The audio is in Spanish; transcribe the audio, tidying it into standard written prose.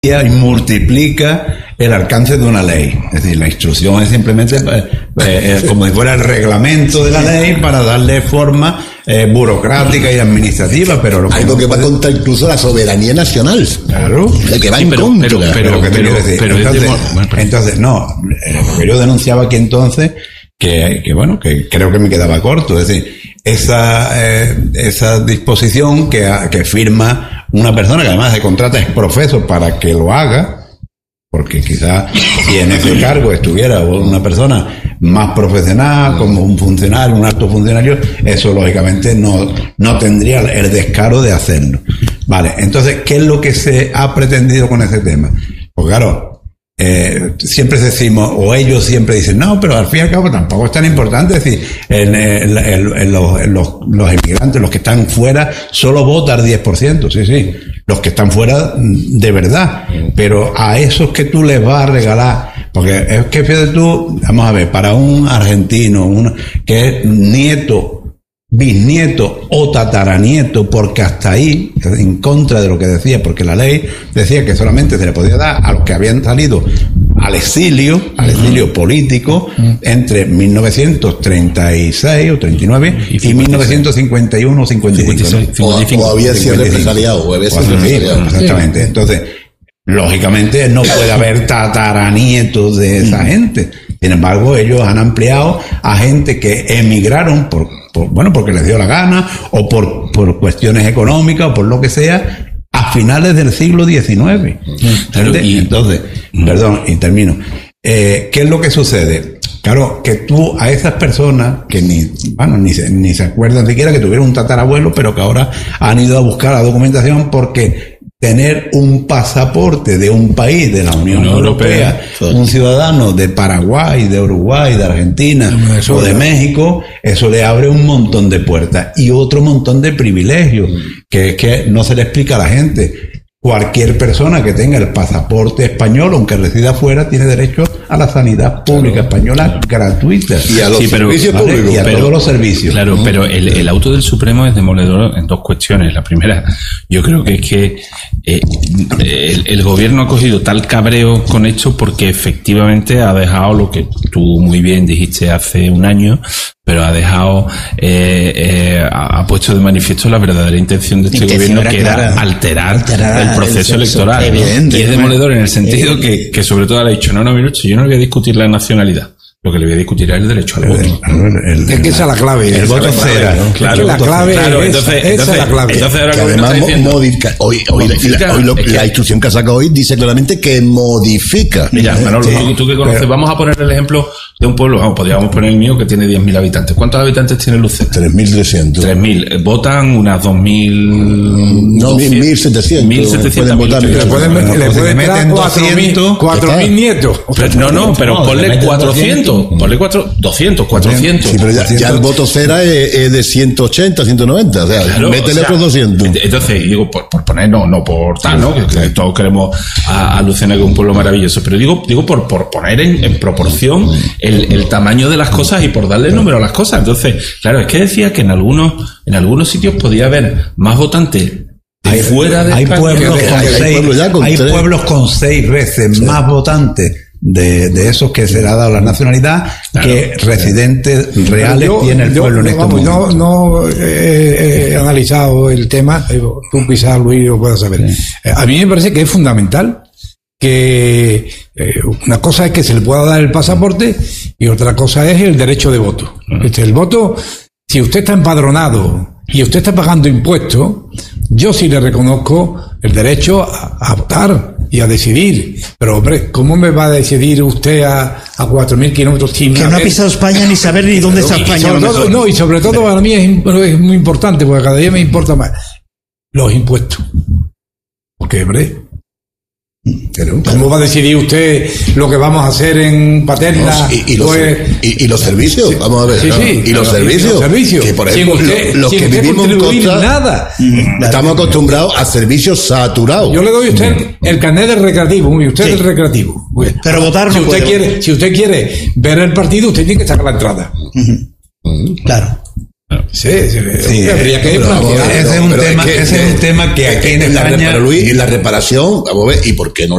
y multiplica el alcance de una ley. Es decir, la instrucción es simplemente como si fuera el reglamento de la ley para darle forma burocrática y administrativa, pero algo que va contra incluso la soberanía nacional. Claro. Que va en contra. Entonces, no, lo que yo denunciaba aquí entonces, que creo que me quedaba corto, es decir, esa disposición que firma una persona que además se contrata es profeso para que lo haga, porque quizás si en ese cargo estuviera una persona más profesional, como un funcionario, un alto funcionario, eso lógicamente no tendría el descaro de hacerlo. Vale, entonces, ¿qué es lo que se ha pretendido con ese tema? Pues claro, siempre decimos, o ellos siempre dicen, no, pero al fin y al cabo tampoco es tan importante. Es decir, los inmigrantes, los que están fuera, solo vota el 10%, sí, los que están fuera de verdad, pero a esos que tú les vas a regalar, porque es que fíjate tú, vamos a ver, para un argentino, que es nieto, bisnieto o tataranieto, porque hasta ahí, en contra de lo que decía, porque la ley decía que solamente se le podía dar a los que habían salido al exilio político entre 1936 o 39 y 1951 o 55. O había sido represaliado, o había sido represaliado. Exactamente. Entonces, lógicamente no puede haber tataranietos de esa gente. Sin embargo, ellos han ampliado a gente que emigraron porque les dio la gana, o por cuestiones económicas, o por lo que sea, a finales del siglo XIX. Entonces, y termino. ¿Qué es lo que sucede? Claro, que tú a esas personas que ni se acuerdan siquiera que tuvieron un tatarabuelo, pero que ahora han ido a buscar la documentación, porque tener un pasaporte de un país de la Unión Europea, un ciudadano de Paraguay, de Uruguay, de Argentina o de México, eso le abre un montón de puertas y otro montón de privilegios que no se le explica a la gente. Cualquier persona que tenga el pasaporte español, aunque resida afuera, tiene derecho a la sanidad pública española gratuita. Y a los servicios públicos. Y a todos los servicios. Claro, pero el auto del Supremo es demoledor en dos cuestiones. La primera, yo creo que es que el gobierno ha cogido tal cabreo con esto porque efectivamente ha dejado lo que tú muy bien dijiste hace un año, pero ha dejado, ha puesto de manifiesto la verdadera intención de este gobierno, que era alterar el proceso electoral. Y es demoledor en el sentido que sobre todo le ha dicho, yo no voy a discutir la nacionalidad. Lo que le voy a discutir es el derecho al voto. Es que esa es la clave. El voto cera, ¿no? Claro, la clave es la clave. Entonces ahora que además modifica. Hoy la instrucción que ha sacado hoy dice claramente que modifica. Mira, Manolo, tú que conoces, vamos a poner el ejemplo de un pueblo, podríamos poner el mío, que tiene 10.000 habitantes. ¿Cuántos habitantes tiene Lucena? 3.300. 3.000. Votan unas 2.000... No, 1.700. 1.700. Pueden votar. Le pueden meter 4.000 nietos. Pero ponle 400. Ponle 200, 400. Sí, pero ya el voto cera es de 180, 190. O sea, claro, métele otros 200. Entonces, digo, por poner, no por tal, ¿no? Que todos queremos a Lucena, que es un pueblo maravilloso. Pero digo por poner en proporción el tamaño de las cosas y por darle número a las cosas. Entonces, claro, es que decía que en algunos sitios podía haber más votantes fuera de España. Hay pueblos con 6 veces más votantes de esos que se le ha dado la nacionalidad, que residentes reales tiene el pueblo en este momento. No he analizado el tema, tú quizás, Luis, lo puedas saber. A mí me parece que es fundamental que una cosa es que se le pueda dar el pasaporte y otra cosa es el derecho de voto. El voto, si usted está empadronado y usted está pagando impuestos, yo sí le reconozco el derecho a votar y a decidir. Pero, hombre, ¿cómo me va a decidir usted a 4.000 kilómetros? Que no ha pisado España ni saber ni dónde está España. Y sobre todo para mí es muy importante, porque cada día me importa más los impuestos. Porque, hombre, ¿cómo va a decidir usted lo que vamos a hacer en Paterna? Y los servicios, vamos a ver. Sí. Y los servicios. Que por ejemplo, los que vivimos en costa, nada. Estamos acostumbrados a servicios saturados. Yo le doy a usted el carnet del recreativo, y usted el recreativo. Pero votar no puede. Si usted quiere ver el partido, usted tiene que sacar la entrada. Claro. Sí, habría que ese es un tema que aquí en España, Luis, en la reparación, vamos a ver, ¿y por qué no